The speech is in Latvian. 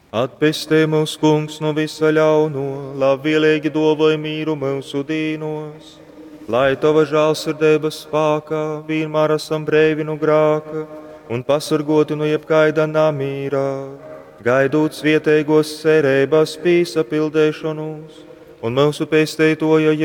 Atpestī mūs, kungs, no visa ļauno, labvēlīgi dāvāj mīru mūsu dīnos, lai tava žēlsirdības spēkā vienmēr esam brīvi no grēka un pasargoti no jebkaida namīra, gaidot svētīgos cerības piesapildīšanos un mūsu pestītoja